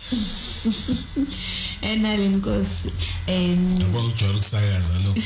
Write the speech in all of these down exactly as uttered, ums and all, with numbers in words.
enale Nkosi em yabo ujwayele ukusakaza lo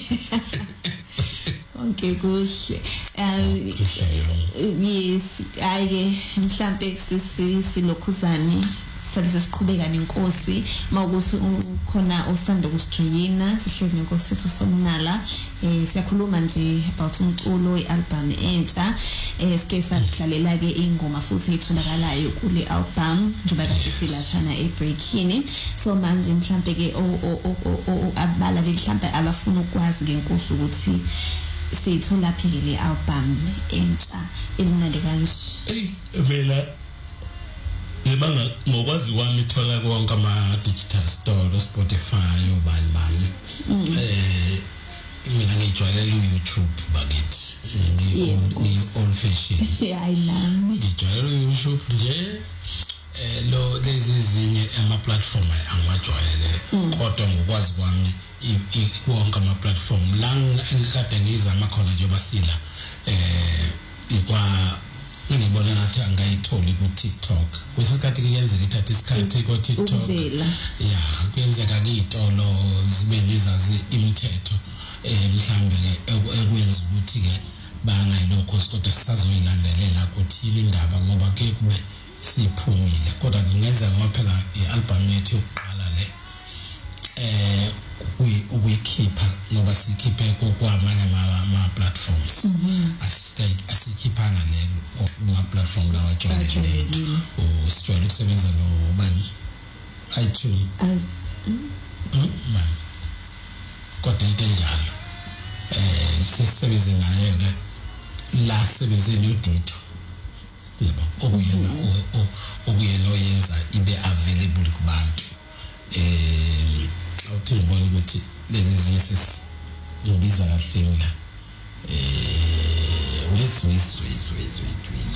okay kuhle um yes ayike mhlambe sisilokhuzani salise siqhubeka nenkosi mawukuthi khona osanda kusijoyina sihleli nenkosi sethu somnala eh siyakhuluma nje about umculo ialbum entsha eh sike sadlalela ke ingoma futhi etholakalayo kule album njengoba kade silathana ebreakini so manje mhlambe ke o abala mhlambe abafuna ukwazi ngenkosi ukuthi siyithola phi le album entsha emnandi kanje eh vela Lebanga ngokwazi kwami ithola konke ama digital store Spotify ubani bani eh mina ngijwayele uYouTube bakithi ngi old fashion yeah I know ngijwayele uYouTube nje eh lo lezi ezinye ama platform angwajwayele kodwa ngokwazi kwami konke ama platform la ngikade ngizama khona nje basila eh ikwa ngibona ngathi angayitholi ku TikTok kwesikhathi kuyenzeka ithatha isikhathi ku TikTok yeah kuyenzeka ngitolo zibe lezazi imithetho eh mhlambe ke ekwenza ukuthi ke bangayilokho kodwa sisazoyilandelela ukuthi indaba ngoba ke kube siphumile kodwa ngingenza ngoba phela ialbum yethu yokuqala le eh ukuyikhipha ngoba sikhiphe kokwamanye ama platforms asike asikhiphanga le kuma platform lawa jwayele o sijwayele ukusebenza no bani iTunes man kodwa into enjalo eh sisebenze naye ke la sebenze no Dito yebo okuyena okuyena oyenza ibe available kubantu eh awuthi ngibona ukuthi lezi zinto sesibiza kahle la eh wes wes wes wes wes